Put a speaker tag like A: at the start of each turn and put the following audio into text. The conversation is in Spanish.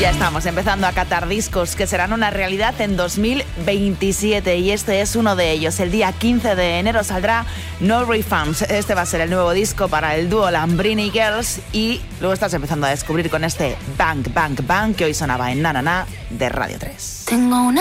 A: Ya estamos empezando a catar discos que serán una realidad en 2027 y este es uno de ellos. El día 15 de enero saldrá No Refunds. Este va a ser el nuevo disco para el dúo Lambrini Girls y luego estás empezando a descubrir con este Bang Bang Bang que hoy sonaba en Na Na Na de Radio 3.
B: Tengo una